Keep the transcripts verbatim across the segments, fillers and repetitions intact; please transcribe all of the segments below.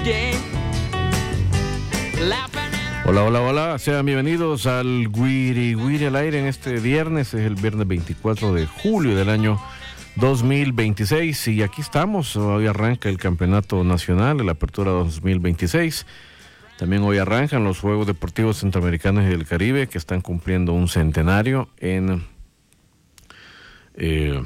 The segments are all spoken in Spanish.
Hola, hola, hola, sean bienvenidos al Guiri Guiri al aire en este viernes, es el viernes veinticuatro de julio del año dos mil veintiséis y aquí estamos, hoy arranca el campeonato nacional, la apertura dos mil veintiséis, también hoy arrancan los Juegos Deportivos Centroamericanos y del Caribe que están cumpliendo un centenario en, eh,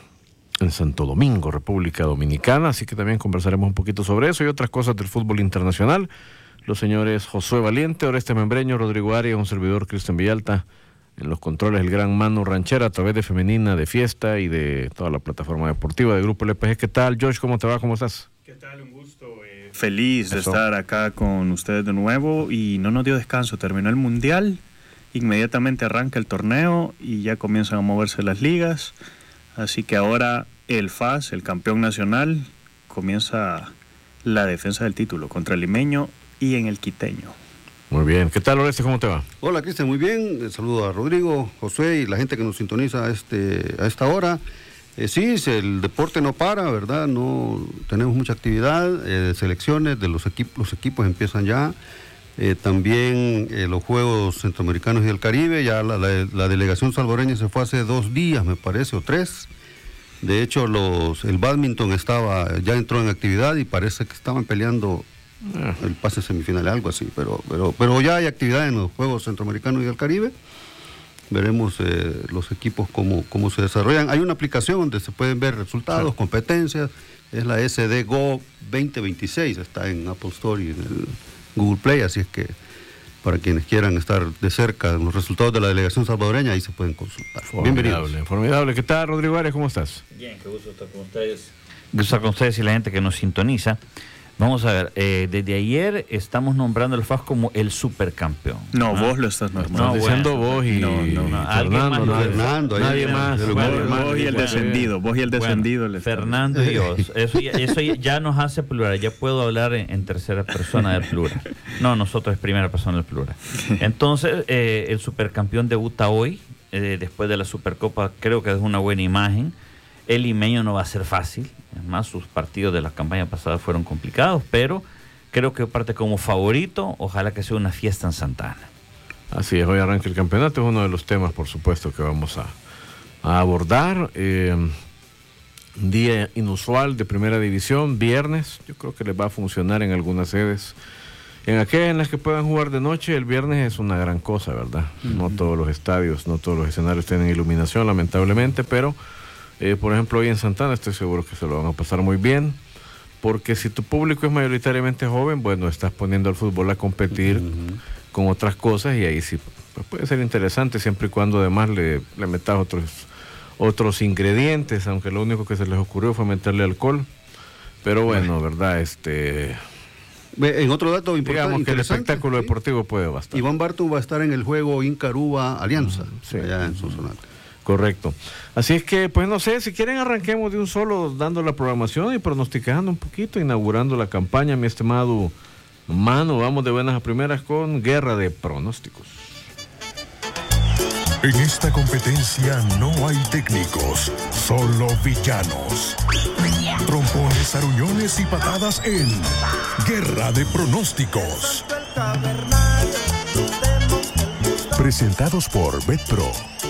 en Santo Domingo, República Dominicana, así que también conversaremos un poquito sobre eso y otras cosas del fútbol internacional. Los señores Josué Valiente, Oreste Membreño, Rodrigo Arias, un servidor Cristian Villalta, en los controles el gran Mano Ranchera a través de Femenina, de Fiesta y de toda la plataforma deportiva de Grupo L P G. ¿Qué tal, Josh? ¿Cómo te va? ¿Cómo estás? ¿Qué tal? Un gusto. Eh, feliz de Eso. estar acá con ustedes de nuevo y no nos dio descanso. Terminó el Mundial, inmediatamente arranca el torneo y ya comienzan a moverse las ligas. Así que ahora el F A S, el campeón nacional, comienza la defensa del título contra el Limeño y en el Quiteño. Muy bien. ¿Qué tal, Oreste? ¿Cómo te va? Hola, Cristian. Muy bien. Saludo a Rodrigo, José y la gente que nos sintoniza a, este, a esta hora. Eh, sí, el deporte no para, ¿verdad? No tenemos mucha actividad. Eh, selecciones de los equipos, los equipos empiezan ya. Eh, también eh, los Juegos Centroamericanos y del Caribe. Ya la, la, la delegación salvadoreña se fue hace dos días, me parece, o tres. De hecho, los, el bádminton estaba, ya entró en actividad y parece que estaban peleando el pase semifinal, algo así, pero, pero, pero ya hay actividad en los Juegos Centroamericanos y del Caribe. Veremos eh, los equipos cómo, cómo se desarrollan. Hay una aplicación donde se pueden ver resultados, sí. competencias, es la S D Go veinte veintiséis, está en Apple Store y en el Google Play, así es que para quienes quieran estar de cerca en los resultados de la delegación salvadoreña, ahí se pueden consultar. Formidable, bienvenidos. Formidable. ¿Qué tal, Rodrigo Arias? ¿Cómo estás? Bien, qué gusto estar con ustedes. Gusto estar con ustedes y la gente que nos sintoniza. Vamos a ver, eh, desde ayer estamos nombrando al F A S como el supercampeón. No, ¿ah? Vos lo estás nombrando. No, diciendo bueno, vos y, no, no, no. y Fernando, no, Fernando, nadie más. Vos, vos y el descendido, vos y el descendido. Bueno, Fernando y yo, eso ya, eso ya nos hace plural, ya puedo hablar en, en tercera persona del plural. No, nosotros es primera persona del plural. Entonces, eh, el supercampeón debuta hoy, eh, después de la Supercopa, creo que es una buena imagen. El limeño no va a ser fácil, es más, sus partidos de la campaña pasada fueron complicados, pero creo que parte como favorito, ojalá que sea una fiesta en Santa Ana. Así es, hoy arranca el campeonato, es uno de los temas, por supuesto, que vamos a, a abordar. Eh, un día inusual de primera división, viernes, yo creo que les va a funcionar en algunas sedes. En aquellas en las que puedan jugar de noche, el viernes es una gran cosa, ¿verdad? Uh-huh. No todos los estadios, no todos los escenarios tienen iluminación, lamentablemente, pero... Eh, por ejemplo, hoy en Santa Ana estoy seguro que se lo van a pasar muy bien, porque si tu público es mayoritariamente joven, bueno, estás poniendo al fútbol a competir uh-huh. con otras cosas y ahí sí pues puede ser interesante siempre y cuando además le, le metas otros, otros ingredientes, aunque lo único que se les ocurrió fue meterle alcohol, pero bueno, ¿verdad? Este... En otro dato importante, digamos que el espectáculo ¿sí? deportivo puede bastar. Iván Bartu va a estar en el juego Inca-Aruba Alianza, uh-huh. sí. allá en Sonsonate. Correcto. Así es que, pues no sé, si quieren arranquemos de un solo dando la programación y pronosticando un poquito, inaugurando la campaña, mi estimado Mano. Vamos de buenas a primeras con Guerra de Pronósticos. En esta competencia no hay técnicos, solo villanos. Trompones, aruñones y patadas en Guerra de Pronósticos. Presentados por BetPro.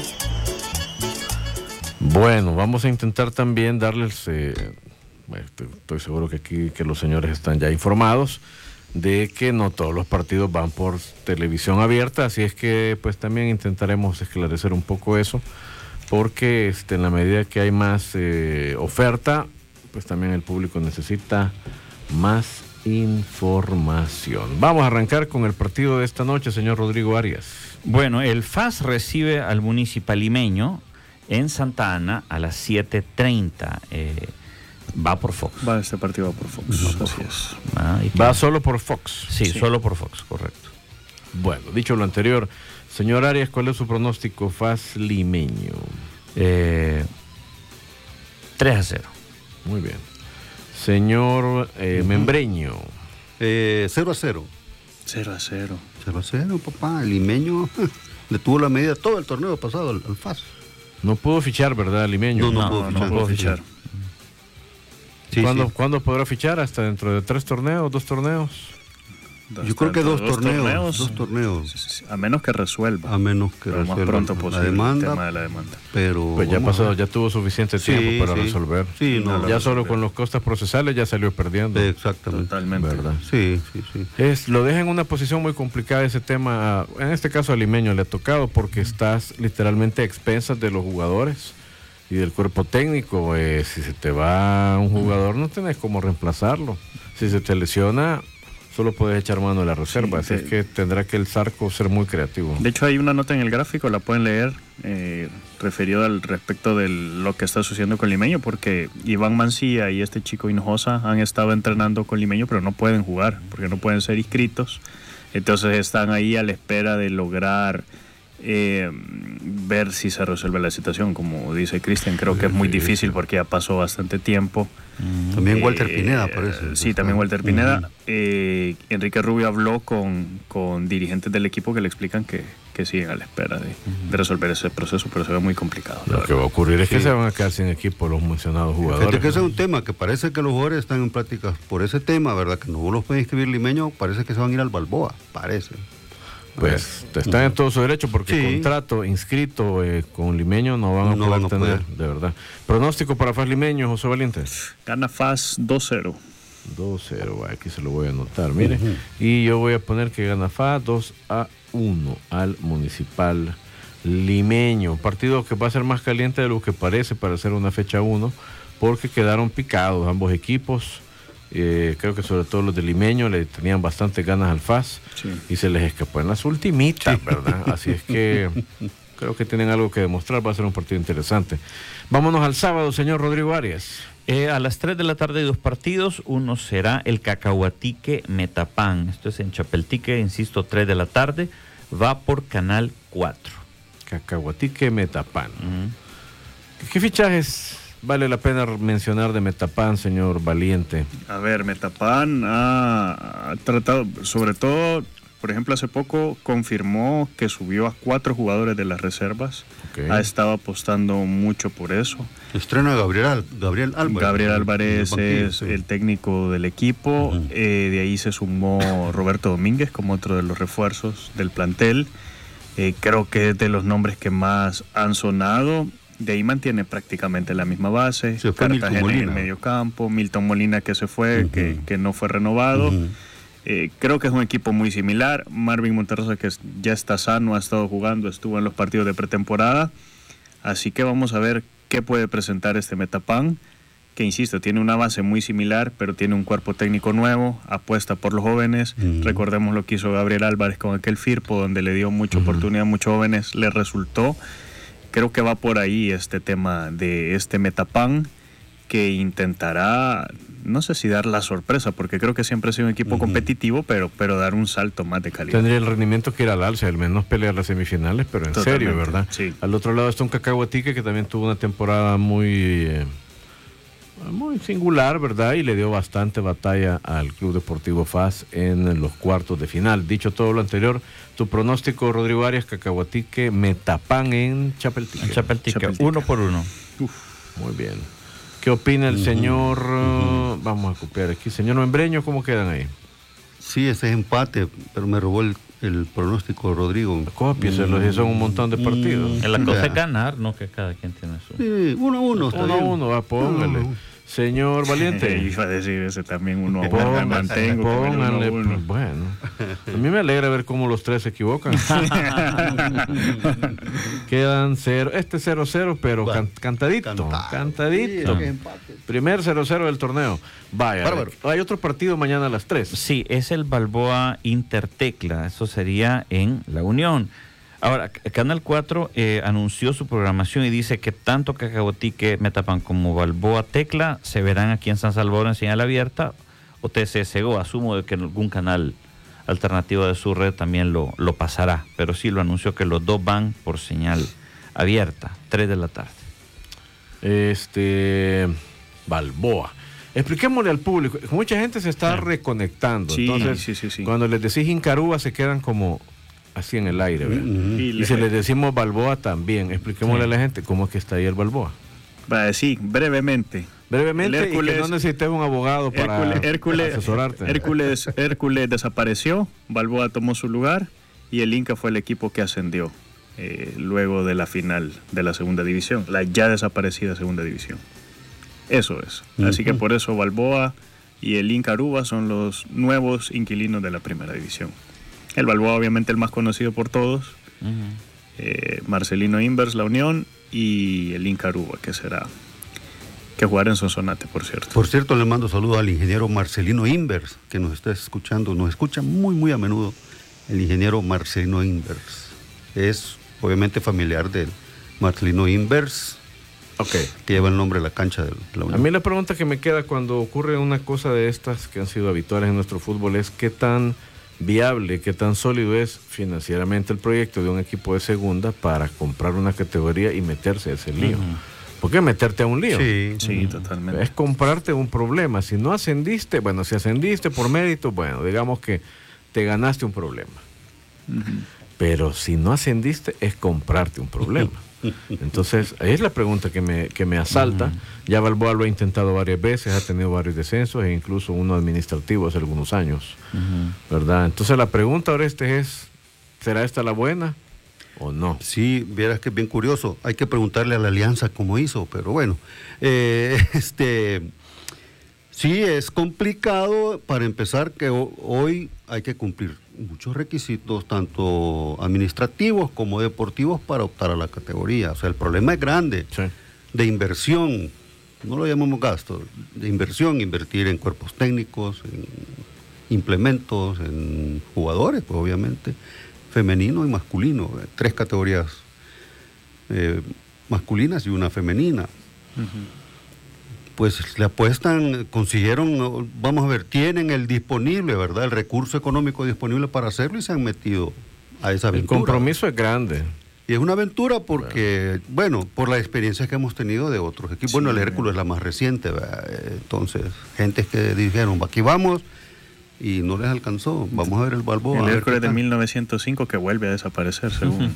Bueno, vamos a intentar también darles, eh, bueno, estoy seguro que aquí que los señores están ya informados de que no todos los partidos van por televisión abierta, así es que pues también intentaremos esclarecer un poco eso, porque este, en la medida que hay más eh, oferta, pues también el público necesita más información. Vamos a arrancar con el partido de esta noche, señor Rodrigo Arias. Bueno, el F A S recibe al Municipal Limeño en Santa Ana a las siete treinta. Eh, va por Fox. Va este partido va por Fox. Va, por Fox. Ah, va solo por Fox. Sí, sí, solo por Fox, correcto. Bueno, dicho lo anterior, señor Arias, ¿cuál es su pronóstico F A S Limeño? Eh, tres a cero. Muy bien. Señor eh, uh-huh. Membreño. Eh, cero a cero. cero a cero. cero a cero, papá. El limeño le tuvo la medida todo el torneo pasado al, al F A S. No pudo fichar, ¿verdad, Limeño? No, no, no pudo no, fichar. No pudo fichar. Sí, ¿Cuándo, sí. ¿Cuándo podrá fichar? ¿Hasta dentro de tres torneos, dos torneos? Yo creo que dos, dos torneos, torneos. dos torneos, A menos que resuelva. a menos que Pero más resuelva pronto la posible demanda, el tema de la demanda. pero Pues ya vamos a pasó, ver. ya tuvo suficiente Sí, tiempo para sí. resolver. Sí, no, ya la- solo con los costas procesales ya salió perdiendo. Exactamente. Totalmente. ¿Verdad? Sí, sí, sí. Es, lo deja en una posición muy complicada ese tema. En este caso a Limeño le ha tocado porque estás literalmente a expensas de los jugadores y del cuerpo técnico. Eh, si se te va un jugador no tenés cómo reemplazarlo. Si se te lesiona solo puedes echar mano de la reserva. Sí, así sí. es que tendrá que el Zarco ser muy creativo. De hecho, hay una nota en el gráfico, la pueden leer, eh, referido al respecto de lo que está sucediendo con Limeño, porque Iván Mancilla y este chico Hinojosa han estado entrenando con Limeño, pero no pueden jugar, porque no pueden ser inscritos. Entonces están ahí a la espera de lograr eh, ver si se resuelve la situación. Como dice Cristian, creo que es muy difícil porque ya pasó bastante tiempo. También Walter Eh, Pineda parece. Sí, también Walter Pineda. Ujú. Eh, Enrique Rubio habló con, con dirigentes del equipo que le explican que, que siguen a la espera de, de resolver ese proceso, pero se ve muy complicado. la Lo que verdad. va a ocurrir es que Sí. se van a quedar sin equipo los mencionados Fíjate jugadores. que ese es un tema que parece que los jugadores están en prácticas por ese tema, ¿verdad? Que no los pueden inscribir Limeño, parece que se van a ir al Balboa, parece. Pues están en todo su derecho porque Sí. contrato inscrito eh, con Limeño no van a No poder van a tener, poder. de verdad. Pronóstico para F A S Limeño, José Valiente. Gana F A S dos cero. dos cero, aquí se lo voy a anotar, mire. Ujú. Y yo voy a poner que gana F A dos a uno al Municipal Limeño. Partido que va a ser más caliente de lo que parece para ser una fecha uno, porque quedaron picados ambos equipos. Eh, creo que sobre todo los de Limeño le tenían bastante ganas al F A S Sí. y se les escapó en las ultimitas, ¿verdad? Así es que creo que tienen algo que demostrar, va a ser un partido interesante. Vámonos al sábado, señor Rodrigo Arias. Eh, a las tres de la tarde hay dos partidos. Uno será el Cacahuatique Metapán. Esto es en Chapeltique, insisto, tres de la tarde. Va por Canal cuatro. Cacahuatique Metapán. Ujú. ¿Qué fichajes vale la pena mencionar de Metapán, señor Valiente? A ver, Metapan ha, ha tratado, sobre todo, por ejemplo, hace poco confirmó que subió a cuatro jugadores de las reservas. Ok. Ha estado apostando mucho por eso. Estrena Gabriel, Al- Gabriel Álvarez. Gabriel En el Álvarez banquillo, es sí. el técnico del equipo. Ujú. Eh, de ahí se sumó Roberto Domínguez como otro de los refuerzos del plantel. Eh, creo que es de los nombres que más han sonado. De ahí mantiene prácticamente la misma base. Se fue Milton Cartagena en el Molina. medio campo. Milton Molina que se fue, Ujú. que, que no fue renovado. Ujú. Eh, creo que es un equipo muy similar. Marvin Monterrosa, que es- ya está sano, ha estado jugando, estuvo en los partidos de pretemporada. Así que vamos a ver qué puede presentar este Metapan, que insisto, tiene una base muy similar, pero tiene un cuerpo técnico nuevo, apuesta por los jóvenes. Ujú. Recordemos lo que hizo Gabriel Álvarez con aquel Firpo, donde le dio mucha Ujú. oportunidad a muchos jóvenes, le resultó. Creo que va por ahí este tema de este Metapan, que intentará, no sé si dar la sorpresa, porque creo que siempre ha sido un equipo Ujú. competitivo, pero, pero dar un salto más de calidad. Tendría el rendimiento que ir al alza, al menos pelear las semifinales, pero en Totalmente, serio, ¿verdad? sí. Al otro lado está un Cacahuatique que también tuvo una temporada muy, eh, muy singular, ¿verdad? Y le dio bastante batalla al Club Deportivo F A S en los cuartos de final. Dicho todo lo anterior, tu pronóstico, Rodrigo Arias, Cacahuatique, Metapán en Chapeltique. En Chapeltique, Chapeltique. uno por uno. Muy bien. ¿Qué opina el Ujú, señor? ujú. uh, Vamos a copiar aquí. Señor Membreño, ¿cómo quedan ahí? Sí, ese es empate, pero me robó el, el pronóstico Rodrigo. Cópieselo, si son un montón de partidos. En la cosa Ya. es ganar, no que cada quien tiene su. Sí, uno a uno. está Uno a bien. uno, va, póngale. Uno. Señor Valiente. Iba a decir ese también uno a uno. Póngale, Me mantengo con el uno a póngale, uno. pues, bueno. A mí me alegra ver cómo los tres se equivocan. Quedan cero. Este cero cero, pero Va. can- cantadito. Cantado. Cantadito. Sí, que empate. Primer cero cero del torneo. Vaya. Bárbaro. Hay otro partido mañana a las tres. Sí, es el Balboa Intertecla, eso sería en La Unión. Ahora, C- Canal cuatro eh, anunció su programación y dice que tanto Cacahuatique, Metapan como Balboa Tecla se verán aquí en San Salvador en señal abierta o T C S Go. Asumo de que en algún canal alternativo de su red también lo, lo pasará, pero sí lo anunció que los dos van por señal abierta, tres de la tarde. Este. Balboa. Expliquémosle al público. Mucha gente se está reconectando. Sí, Entonces, sí, sí, sí. cuando les decís Incarúa, se quedan como así en el aire, ¿verdad? Ujú. Y Y le- si les decimos Balboa también, expliquémosle Sí. a la gente cómo es que está ahí el Balboa. Va, sí, brevemente. Brevemente, Hércules, y que no necesites un abogado para, Hércules, Hércules, para asesorarte. Hércules, Hércules desapareció, Balboa tomó su lugar y el Inca fue el equipo que ascendió eh, luego de la final de la segunda división, la ya desaparecida segunda división. Eso es. Uh-huh. Así que por eso Balboa y el Inca Aruba son los nuevos inquilinos de la primera división. El Balboa obviamente el más conocido por todos, uh-huh. eh, Marcelino Inverse, la Unión, y el Inca Aruba, que será... que jugará en Sonsonate, por cierto. Por cierto, le mando saludos al ingeniero Marcelino Inverse, que nos está escuchando, nos escucha muy, muy a menudo, el ingeniero Marcelino Inverse. Es, obviamente, familiar del Marcelino Inverse, okay. que lleva el nombre de la cancha de la Unión. A mí la pregunta que me queda cuando ocurre una cosa de estas que han sido habituales en nuestro fútbol es qué tan viable, qué tan sólido es financieramente el proyecto de un equipo de segunda para comprar una categoría y meterse a ese lío. Uh-huh. ¿Por qué meterte a un lío? Sí, sí, totalmente. Es comprarte un problema. Si no ascendiste, bueno, si ascendiste por mérito, bueno, digamos que te ganaste un problema. Uh-huh. Pero si no ascendiste, es comprarte un problema. Entonces, ahí es la pregunta que me, que me asalta. Uh-huh. Ya Balboa lo ha intentado varias veces, ha tenido varios descensos e incluso uno administrativo hace algunos años. Uh-huh. ¿Verdad? Entonces, la pregunta ahora este es, ¿será esta la buena? ¿O no? Sí, vieras que es bien curioso. Hay que preguntarle a la Alianza cómo hizo, pero bueno. Eh, este, sí, es complicado para empezar que ho- hoy hay que cumplir muchos requisitos, tanto administrativos como deportivos, para optar a la categoría. O sea, el problema es grande, sí. de inversión, no lo llamamos gasto, de inversión, invertir en cuerpos técnicos, en implementos, en jugadores, pues obviamente, femenino y masculino, tres categorías eh, masculinas y una femenina. Uh-huh. Pues le apuestan, consiguieron, vamos a ver, tienen el disponible, ¿verdad? El recurso económico disponible para hacerlo y se han metido a esa aventura. El compromiso es grande. Y es una aventura porque, bueno, bueno por la experiencia que hemos tenido de otros equipos. Sí, bueno, el Hércules es la más reciente, ¿verdad? Entonces, gente que dijeron, aquí vamos, y no les alcanzó. Vamos a ver el Balboa. El Hércules de mil novecientos cinco que vuelve a desaparecer, según.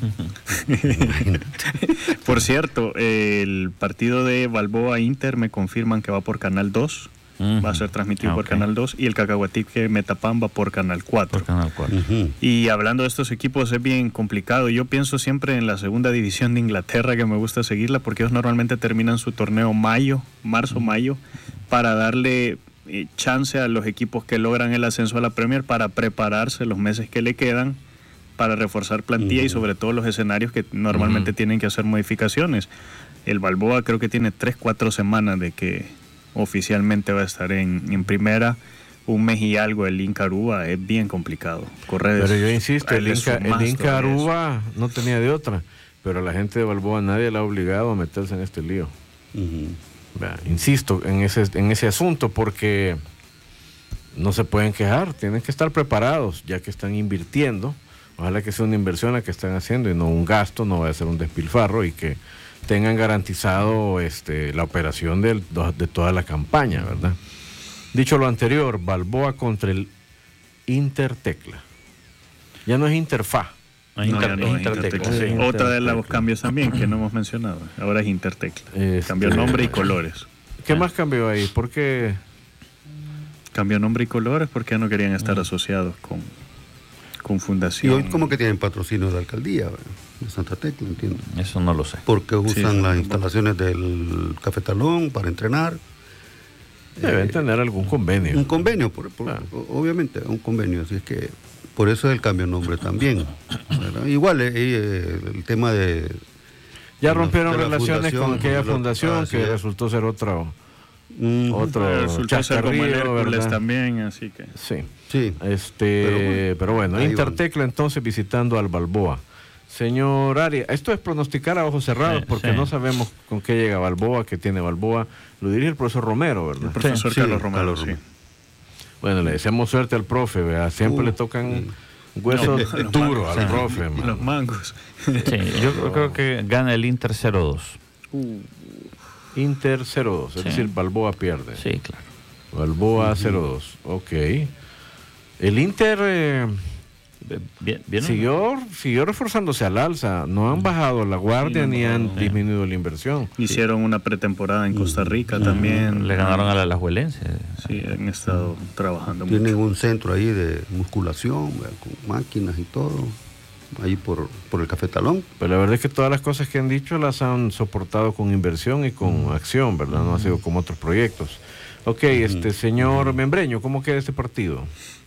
Por cierto, el partido de Balboa Inter me confirman que va por Canal dos. Uh-huh. Va a ser transmitido ah, por okay. Canal dos, y el Cacahuatique Metapán va por Canal cuatro. Por Canal cuatro. Uh-huh. Y hablando de estos equipos es bien complicado. Yo pienso siempre en la segunda división de Inglaterra, que me gusta seguirla, porque ellos normalmente terminan su torneo mayo, marzo-mayo, para darle eh, chance a los equipos que logran el ascenso a la Premier para prepararse los meses que le quedan, para reforzar plantilla uh-huh. y sobre todo los escenarios que normalmente uh-huh. tienen que hacer modificaciones. El Balboa creo que tiene tres, cuatro semanas de que oficialmente va a estar en, en primera, un mes y algo. El Inca Aruba es bien complicado. Correr pero yo insisto, el Inca, el Inca Aruba no tenía de otra, pero la gente de Balboa nadie la ha obligado a meterse en este lío. Uh-huh. Insisto en ese, en ese asunto, porque no se pueden quejar, tienen que estar preparados, ya que están invirtiendo. Ojalá que sea una inversión la que están haciendo y no un gasto, no vaya a ser un despilfarro, y que tengan garantizado este, la operación de, de toda la campaña, ¿verdad? Dicho lo anterior, Balboa contra el Intertecla. Ya no es Interfa. No, Inter, no, es Intertecla. Sí. Intertecla. Otra de los cambios también que no hemos mencionado. Ahora es Intertecla. Este, cambió nombre y colores. ¿Qué ah. más cambió ahí? ¿Por qué? Cambió nombre y colores porque ya no querían estar ah. asociados con, con fundación. Y hoy como que tienen patrocinio de la alcaldía, ¿verdad? De Santa Tecla, entiendo. Eso no lo sé. Porque usan sí, las instalaciones del Cafetalón para entrenar. Deben eh, tener algún convenio. Un convenio, por, por, ah. obviamente, un convenio. Así es que por eso es el cambio de nombre también. ¿verdad? Igual eh, eh, el tema de... Ya rompieron la, relaciones con aquella fundación, ah, que es. resultó ser otro... Mm, otro resultó ser como el Hércules también, así que... Sí, sí. Este, pero bueno, pero bueno Intertecla entonces visitando al Balboa. Señor Arias, esto es pronosticar a ojos cerrados, sí, porque sí. no sabemos con qué llega Balboa, qué tiene Balboa. Lo dirige el profesor Romero, ¿verdad? El profesor sí, Carlos sí, Romero, Carlos sí. Romero. Bueno, le deseamos suerte al profe, ¿verdad? Siempre uh, le tocan sí. huesos no, duros al sí. profe, man. Los mangos. Sí, yo creo que gana el Inter cero dos. Uh. Inter cero dos, es sí. decir, Balboa pierde. Sí, claro. Balboa uh-huh. cero dos, ok. El Inter... Eh, Bien, bien, siguió, siguió reforzándose al alza, no han bajado la guardia sí, no, ni han no, disminuido la inversión. Hicieron una pretemporada en Costa Rica mm. también. Le ganaron a la Alajuelense. Sí, han estado mm. trabajando Tienen mucho. un centro ahí de musculación, ¿verdad? Con máquinas y todo, ahí por, por el Cafetalón. Pero la verdad es que todas las cosas que han dicho las han soportado con inversión y con mm. acción, ¿verdad? No mm. ha sido como otros proyectos. Ok, mm. este señor mm. Membreño, ¿cómo queda este partido?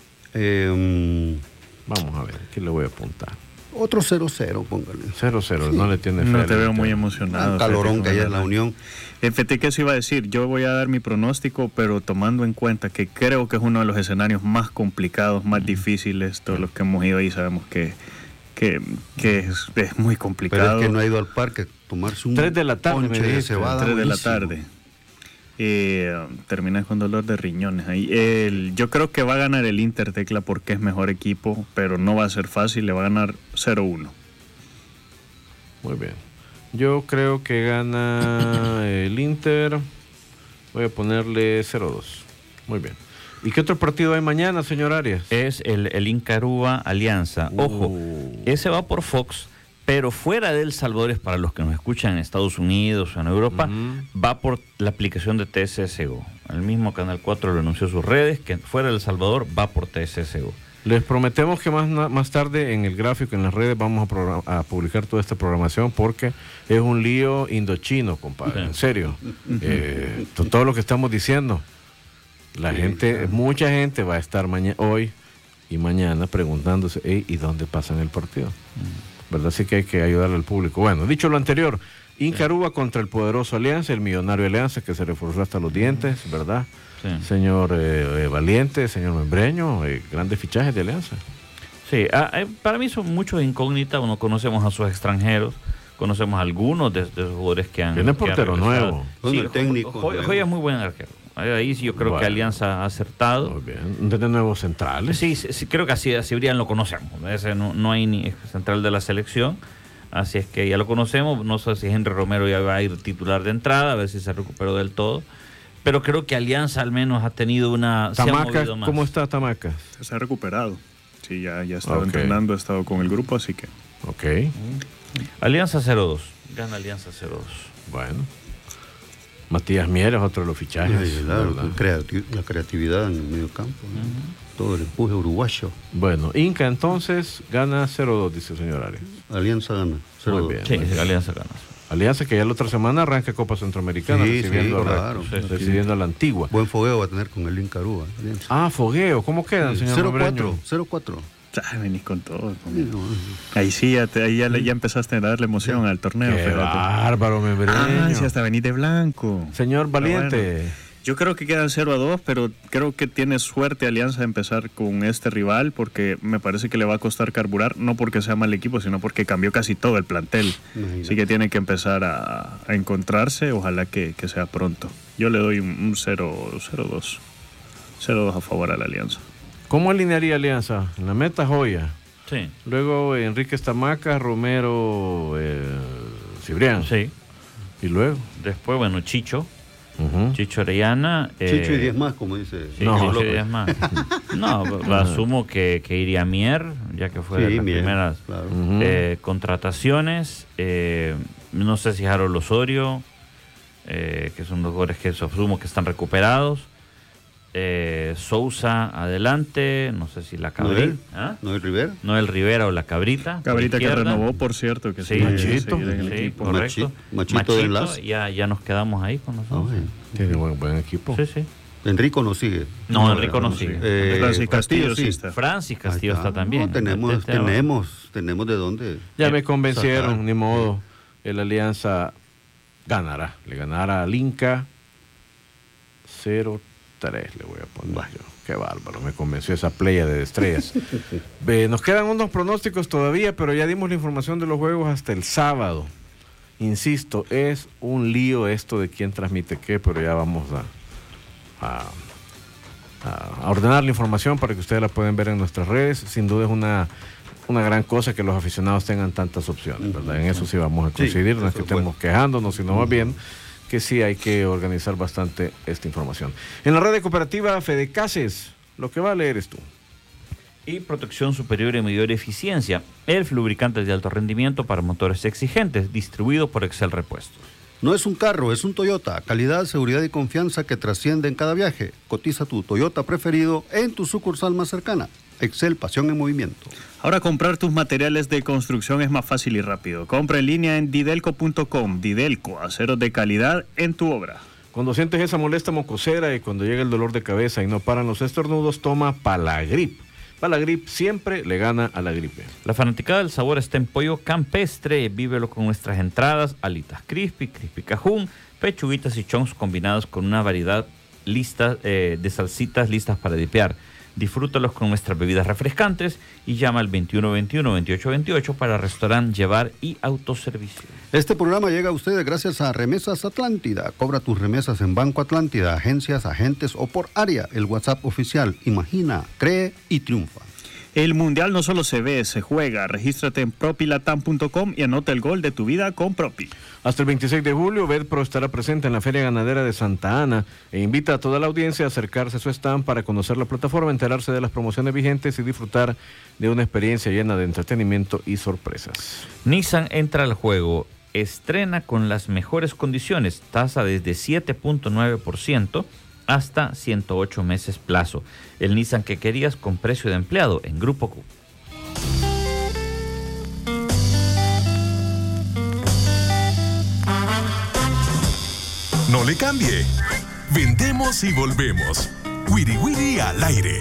Eh, Vamos a ver, aquí le voy a apuntar. Otro cero cero, póngale. cero cero, sí. No le tiene fe. No te veo muy emocionado. Un calorón que hay en la Unión. Fíjate que eso iba a decir, yo voy a dar mi pronóstico, pero tomando en cuenta que creo que es uno de los escenarios más complicados, más difíciles, todos los que hemos ido ahí sabemos que, que, que es, es muy complicado. Pero es que no ha ido al parque a tomarse un tres de la tarde, ponche de cebada. tres de la tarde. Eh, terminas con dolor de riñones ahí. El, yo creo que va a ganar el Inter, Tecla, porque es mejor equipo, pero no va a ser fácil, le va a ganar cero uno. Muy bien. Yo creo que gana el Inter. Voy a ponerle cero dos. Muy bien. ¿Y qué otro partido hay mañana, señor Arias? Es el, el Inca-Aruba Alianza. Ojo, uh. ese va por Fox. Pero fuera de El Salvador, es para los que nos escuchan en Estados Unidos o en Europa, uh-huh. va por la aplicación de T S S Go. El mismo Canal cuatro lo anunció en sus redes, que fuera de El Salvador va por T S S Go. Les prometemos que más, más tarde en el gráfico, en las redes, vamos a, program- a publicar toda esta programación porque es un lío indochino, compadre. Sí. En serio. Uh-huh. Eh, todo lo que estamos diciendo. La sí, gente, claro. mucha gente va a estar maña- hoy y mañana preguntándose, hey, ¿y dónde pasan el partido? Uh-huh. ¿Verdad? Así que hay que ayudarle al público. Bueno, dicho lo anterior, Inca-Aruba sí. contra el poderoso Alianza, el millonario Alianza que se reforzó hasta los dientes, ¿verdad? Sí. Señor eh, eh, Valiente, señor Membreño, eh, grandes fichajes de Alianza. Sí, eh, para mí son muchos incógnitas, no conocemos a sus extranjeros, conocemos a algunos de, de los jugadores que han... Tiene portero nuevo. Sí, el técnico. Joya jo, jo, es muy buen arquero. Ahí sí yo creo bueno, que Alianza ha acertado. Muy bien. ¿De nuevos centrales? Sí, sí, sí, creo que así a Cibrián lo conocemos. Ese no, no hay ni central de la selección. Así es que ya lo conocemos. No sé si Henry Romero ya va a ir titular de entrada, a ver si se recuperó del todo. Pero creo que Alianza al menos ha tenido una... Tamacas, ¿cómo está Tamacas? Se ha recuperado. Sí, ya, ya ha estado okay. entrenando, ha estado con el grupo, así que... Ok. Mm. Alianza cero dos. Gana Alianza cero dos. Bueno. Matías Mieres, otro de los fichajes. Sí, claro, creati- la creatividad en el medio campo, ¿no? Uh-huh. Todo el empuje uruguayo. Bueno, Inca entonces gana cero dos, dice el señor Arias. Alianza gana cero dos. Muy bien, sí, muy bien. Alianza gana. Alianza que ya la otra semana arranca Copa Centroamericana, sí, recibiendo, sí, claro. sí, recibiendo a la Antigua. Buen fogueo va a tener con el Inca-Aruba. Ah, fogueo. ¿Cómo quedan, señor cero cuatro, cero cuatro. Ah, venís con todo. Sí, no. Ahí sí, ya, te, ahí ya, ya empezaste a darle emoción sí. al torneo. Qué bárbaro, Membreño. Ah, sí, hasta venís de blanco. Señor Valiente. Bueno, yo creo que quedan cero a dos, pero creo que tiene suerte Alianza de empezar con este rival, porque me parece que le va a costar carburar, no porque sea mal equipo, sino porque cambió casi todo el plantel. Imagínate. Así que tiene que empezar a, a encontrarse, ojalá que, que sea pronto. Yo le doy un, un cero dos. cero dos a favor a la Alianza. ¿Cómo alinearía Alianza? En la meta, Joya. Sí. Luego Enrique Tamacas, Romero, eh, Cibrián. Sí. Y luego. Después, bueno, Chicho. Uh-huh. Chicho Orellana. Chicho eh, y diez más, como dice. Sí, no, Chicho y diez más. No, uh-huh. asumo que, que iría Mier, ya que fue sí, de las Mier, primeras claro. eh, contrataciones. Eh, no sé si Harold Osorio, eh, que son dos jugadores que asumo que están recuperados. Eh, Sousa adelante, no sé si la Cabrita, Noel, ¿ah? Noel Rivera, Noel Rivera o la Cabrita, Cabrita que renovó, por cierto, que sí, sí, Machito, sí, sí, el equipo. correcto, Machito, Machito de enlace, ya, ya nos quedamos ahí con nosotros. Oh, tiene buen, buen equipo. Sí, sí. Enrico no sigue. No, no Enrico no, no sigue. Eh, Francis Castillo, Castillo sí está. Francis Castillo está. está también. No, tenemos, este tenemos, tenemos de dónde. Ya me convencieron, sacar. Ni modo. El Alianza ganará, le ganará al Inca cero tres le voy a poner bueno. yo. Qué bárbaro, me convenció esa playa de estrellas. eh, nos quedan unos pronósticos todavía, pero ya dimos la información de los juegos hasta el sábado. Insisto, es un lío esto de quién transmite qué, pero ya vamos a, a, a ordenar la información para que ustedes la puedan ver en nuestras redes. Sin duda es una, una gran cosa que los aficionados tengan tantas opciones, ¿verdad? En eso sí vamos a coincidir, sí, no es que estemos bueno. quejándonos, sino más bien que sí hay que organizar bastante esta información. En la red de cooperativa Fedecases, lo que va a leer es tú. Y protección superior y mayor eficiencia. El lubricante de alto rendimiento para motores exigentes, distribuido por Excel Repuestos. No es un carro, es un Toyota. Calidad, seguridad y confianza que trasciende en cada viaje. Cotiza tu Toyota preferido en tu sucursal más cercana. Excel, pasión en movimiento. Ahora comprar tus materiales de construcción es más fácil y rápido. Compra en línea en didelco punto com. Didelco, aceros de calidad en tu obra. Cuando sientes esa molesta mocosera y cuando llega el dolor de cabeza y no paran los estornudos, toma Palagrip. Palagrip siempre le gana a la gripe. La fanaticada del sabor está en pollo campestre. Vívelo con nuestras entradas, alitas crispy, crispy cajún, pechuguitas y chongs combinados con una variedad lista, eh, de salsitas listas para dipear. Disfrútalos con nuestras bebidas refrescantes y llama al veintiuno veintiuno veintiocho veintiocho para restaurante, llevar y autoservicio. Este programa llega a ustedes gracias a Remesas Atlántida. Cobra tus remesas en Banco Atlántida, agencias, agentes o por área. El WhatsApp oficial. Imagina, cree y triunfa. El Mundial no solo se ve, se juega. Regístrate en propilatam punto com y anota el gol de tu vida con Propi. Hasta el veintiséis de julio, Betpro estará presente en la Feria Ganadera de Santa Ana e invita a toda la audiencia a acercarse a su stand para conocer la plataforma, enterarse de las promociones vigentes y disfrutar de una experiencia llena de entretenimiento y sorpresas. Nissan entra al juego, estrena con las mejores condiciones, tasa desde siete punto nueve por ciento hasta ciento ocho meses plazo. El Nissan que querías con precio de empleado en Grupo Q. No le cambie. Vendemos y volvemos. Wiri Wiri al aire.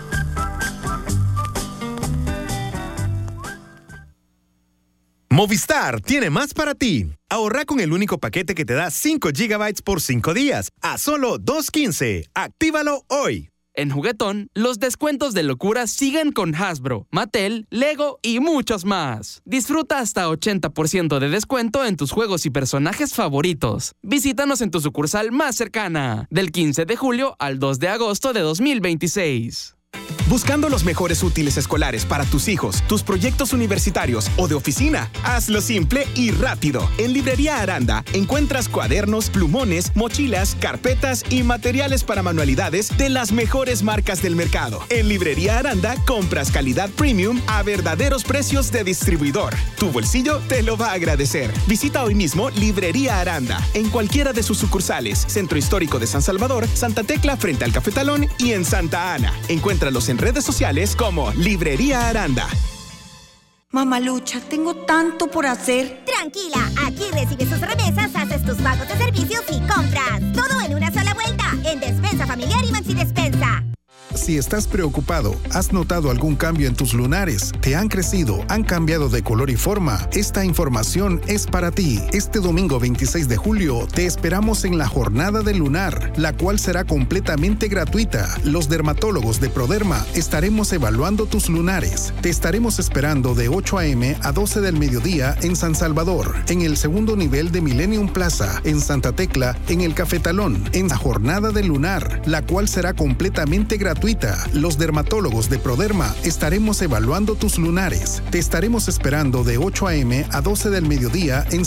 Movistar tiene más para ti. Ahorra con el único paquete que te da cinco gigabytes por cinco días a solo dos quince. Actívalo hoy. En Juguetón, los descuentos de locura siguen con Hasbro, Mattel, Lego y muchos más. Disfruta hasta ochenta por ciento de descuento en tus juegos y personajes favoritos. Visítanos en tu sucursal más cercana, del quince de julio al dos de agosto de dos mil veintiséis. Buscando los mejores útiles escolares para tus hijos, tus proyectos universitarios o de oficina, hazlo simple y rápido. En Librería Aranda encuentras cuadernos, plumones, mochilas, carpetas y materiales para manualidades de las mejores marcas del mercado. En Librería Aranda compras calidad premium a verdaderos precios de distribuidor. Tu bolsillo te lo va a agradecer. Visita hoy mismo Librería Aranda en cualquiera de sus sucursales, Centro Histórico de San Salvador, Santa Tecla frente al Cafetalón y en Santa Ana. Encuéntralos en redes sociales como Librería Aranda. Mamalucha, tengo tanto por hacer. Tranquila, aquí recibes tus remesas, haces tus pagos de servicios y compras. Todo en una sola vuelta, en Despensa Familiar y Maxi Despensa. Si estás preocupado, ¿has notado algún cambio en tus lunares? ¿Te han crecido? ¿Han cambiado de color y forma? Esta información es para ti. Este domingo veintiséis de julio te esperamos en la Jornada del Lunar, la cual será completamente gratuita. Los dermatólogos de Proderma estaremos evaluando tus lunares. Te estaremos esperando de ocho a eme a doce del mediodía en San Salvador, en el segundo nivel de Millennium Plaza, en Santa Tecla, en el Cafetalón, en la Jornada del Lunar, la cual será completamente gratuita. Los dermatólogos de Proderma estaremos evaluando tus lunares. Te estaremos esperando de ocho a eme a doce del mediodía en